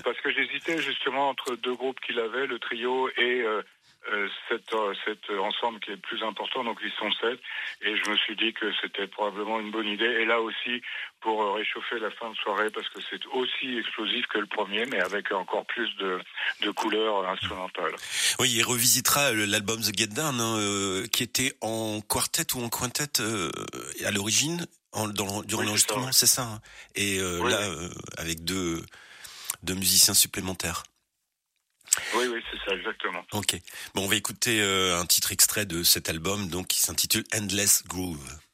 Parce que j'hésitais justement entre deux groupes qu'il avait, le trio et cet ensemble qui est le plus important, donc ils sont 7, et je me suis dit que c'était probablement une bonne idée, et là aussi pour réchauffer la fin de soirée, parce que c'est aussi explosif que le premier, mais avec encore plus de couleurs instrumentales. Oui, il revisitera l'album The Get Down, qui était en quartet ou en quintet à l'origine, durant l'enregistrement, c'est ça. Hein. Et oui, là, avec deux musiciens supplémentaires. Oui, c'est ça, exactement. Ok. Bon, on va écouter un titre extrait de cet album, donc qui s'intitule Endless Groove.